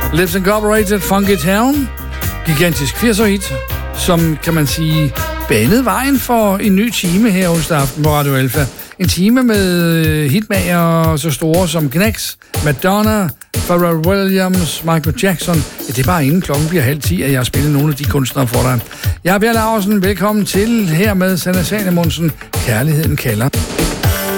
Lips Incorporated, Funky Town. Gigantisk 80'er hit, som kan man sige banede vejen for en ny time her onsdag aften på Radio Alpha. En time med hitmager så store som Knacks, Madonna, Pharrell Williams, Michael Jackson. Ja, det er bare inden klokken bliver 9:30, at jeg har spillet nogle af de kunstnere for dig. Jeg er Bjørn Laursen. Velkommen til her med Sanne Salomonsen. Kærligheden kalder.